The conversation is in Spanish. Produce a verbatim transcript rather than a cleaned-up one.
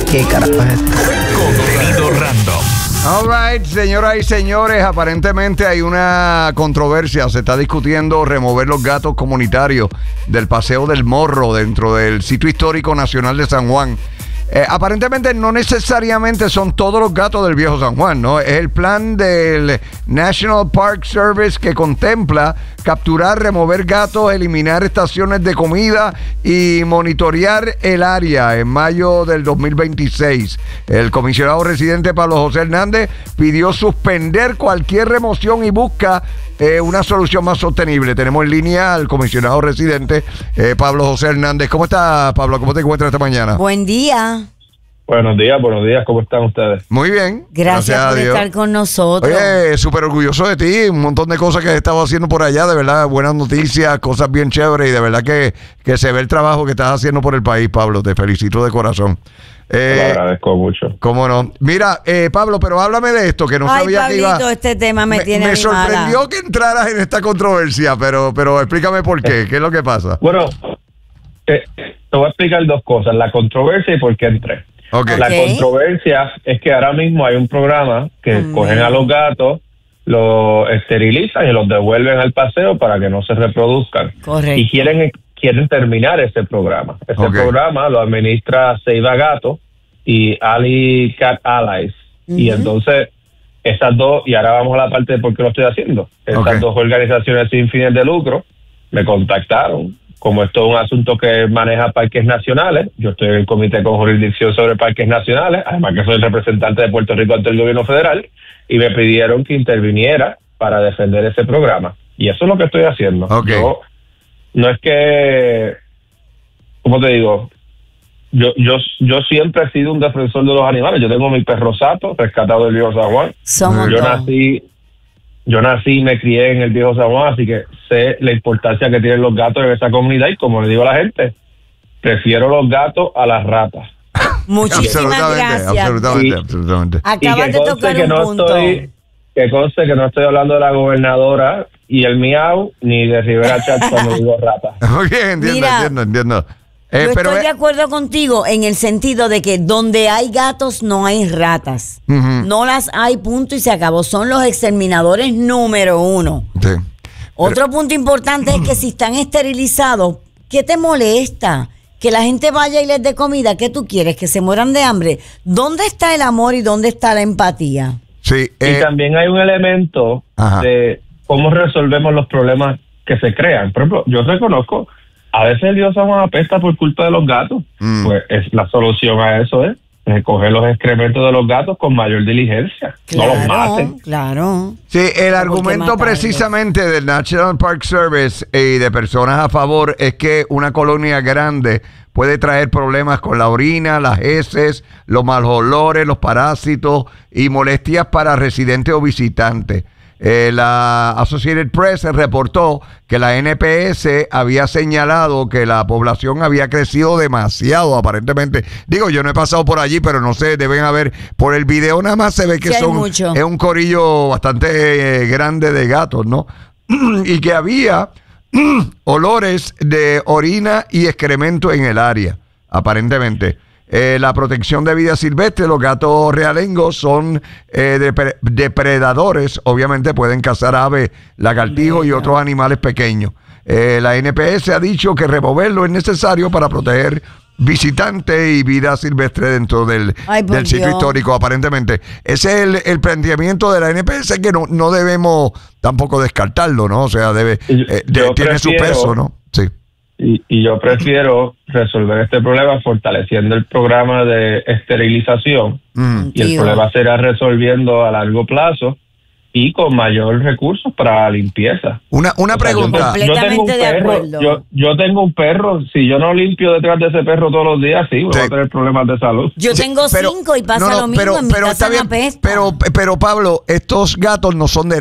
¿Qué carajo es esto? Contenido random. All right, señoras y señores, aparentemente hay una controversia. Se está discutiendo remover los gatos comunitarios del Paseo del Morro dentro del Sitio Histórico Nacional de San Juan. Eh, aparentemente no necesariamente son todos los gatos del Viejo San Juan, ¿no? Es el plan del National Park Service que contempla capturar, remover gatos, eliminar estaciones de comida y monitorear el área en mayo del dos mil veintiséis. El comisionado residente Pablo José Hernández pidió suspender cualquier remoción y busca eh, una solución más sostenible. Tenemos en línea al comisionado residente eh, Pablo José Hernández. ¿Cómo está, Pablo? ¿Cómo te encuentras esta mañana? Buen día. Buenos días, buenos días, ¿cómo están ustedes? Muy bien. Gracias, gracias por estar con nosotros. Oye, súper orgulloso de ti, un montón de cosas que has estado haciendo por allá, de verdad, buenas noticias, cosas bien chéveres y de verdad que, que se ve el trabajo que estás haciendo por el país, Pablo, te felicito de corazón. Eh, Te lo agradezco mucho. Cómo no. Mira, eh, Pablo, pero háblame de esto, que no Ay, sabía Pablito, que iba... este tema me, me tiene Me animada. sorprendió que entraras en esta controversia, pero, pero explícame por qué, ¿qué es lo que pasa? Bueno, te, te voy a explicar dos cosas, la controversia y por qué entré. Okay. La Okay. controversia es que ahora mismo hay un programa que Mm. cogen a los gatos, los esterilizan y los devuelven al paseo para que no se reproduzcan. Correcto. Y quieren quieren terminar ese programa. Ese Okay. programa lo administra Save a Gato y Ali Cat Allies. Uh-huh. Y entonces, esas dos, y ahora vamos a la parte de por qué lo estoy haciendo. Esas Okay. dos organizaciones sin fines de lucro me contactaron. Como esto es un asunto que maneja parques nacionales, yo estoy en el comité con jurisdicción sobre parques nacionales, además que soy el representante de Puerto Rico ante el gobierno federal, y me pidieron que interviniera para defender ese programa. Y eso es lo que estoy haciendo. Okay. Yo, no es que, ¿cómo te digo? Yo, yo, yo siempre he sido un defensor de los animales. Yo tengo mi perro Sato, rescatado del Viejo San Juan. Somos Yo dos. nací... Yo nací y me crié en el Viejo San Juan, así que sé la importancia que tienen los gatos en esa comunidad y como le digo a la gente, prefiero los gatos a las ratas. Muchísimas absolutamente, gracias. absolutamente, Y- absolutamente. Acabas que de conste tocar que un no punto. estoy, que conste que no estoy hablando de la gobernadora y el miau, ni de Rivera Chat cuando digo rata. Muy bien, entiendo, Mira, entiendo, entiendo. Eh, Yo pero estoy ve- de acuerdo contigo en el sentido de que donde hay gatos no hay ratas. Ujú. No las hay, punto y se acabó. Son los exterminadores número uno. Sí. Otro punto importante es que si están esterilizados, ¿qué te molesta? Que la gente vaya y les dé comida. ¿Qué tú quieres? ¿Que se mueran de hambre? ¿Dónde está el amor y dónde está la empatía? Sí, Y eh, también hay un elemento Ajá. de cómo resolvemos los problemas que se crean. Por ejemplo, yo reconozco, a veces el Dios San Juan apesta por culpa de los gatos. Mm. Pues es la solución a eso es recoger los excrementos de los gatos con mayor diligencia. No los maten. Claro. sí, el ¿Por qué argumento matarlos? precisamente del National Park Service y de personas a favor es que una colonia grande puede traer problemas con la orina, las heces, los malos olores, los parásitos y molestias para residentes o visitantes. Eh, la Associated Press reportó que la N P S había señalado que la población había crecido demasiado, aparentemente. Digo, yo no he pasado por allí, pero no sé, deben haber, por el video nada más se ve que Sí, hay son, mucho. es un corillo bastante eh, grande de gatos, ¿no? Y que había olores de orina y excremento en el área, aparentemente. Eh, la protección de vida silvestre, los gatos realengos son eh, depre- depredadores, obviamente pueden cazar aves, lagartijos y otros animales pequeños. Eh, la N P S ha dicho que removerlo es necesario para proteger visitantes y vida silvestre dentro del, Ay, por del sitio Dios. histórico, aparentemente. Ese es el, el planteamiento de la N P S que no, no debemos tampoco descartarlo, ¿no? O sea, debe Y- eh, de- yo tiene su prefiero- peso, ¿no? Sí. Y, y yo prefiero resolver este problema fortaleciendo el programa de esterilización Mm. y el Digo. problema será resolviendo a largo plazo y con mayor recursos para la limpieza. Una, una O sea, yo pregunta. tengo- yo tengo un Completamente de perro, acuerdo. yo, yo tengo un perro, si yo no limpio detrás de ese perro todos los días, sí, voy Sí. a tener problemas de salud. Yo Sí, tengo pero- cinco y pasa no, no, lo mismo. pero, en mi pero casa está me bien, apesta. pero, pero Pablo, estos gatos no son de